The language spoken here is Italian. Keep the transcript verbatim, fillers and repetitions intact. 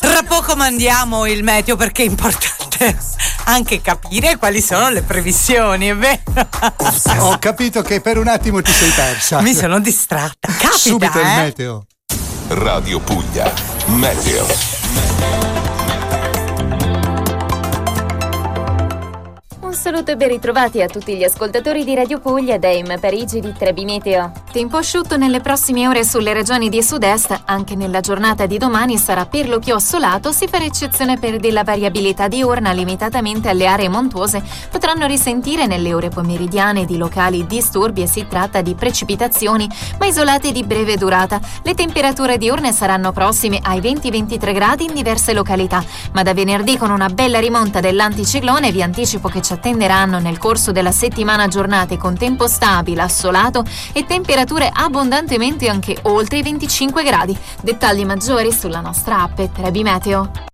Tra poco mandiamo il meteo perché è importante anche capire quali sono le previsioni, è vero? Ho capito che per un attimo ti sei persa. Mi sono distratta. Capita, Subito eh? il meteo. Radio Puglia, meteo. Un saluto e ben ritrovati a tutti gli ascoltatori di Radio Puglia da Em Parigi di Trebi Meteo. Tempo asciutto nelle prossime ore sulle regioni di sud-est, anche nella giornata di domani sarà per lo più assolato, si farà eccezione per della variabilità diurna limitatamente alle aree montuose, potranno risentire nelle ore pomeridiane di locali disturbi e si tratta di precipitazioni, ma isolate di breve durata. Le temperature diurne saranno prossime ai venti ventitré gradi in diverse località, ma da venerdì con una bella rimonta dell'anticiclone vi anticipo che ci attenderanno nel corso della settimana giornate con tempo stabile, assolato e temperature abbondantemente anche oltre i venticinque gradi. Dettagli maggiori sulla nostra app Trebi Meteo.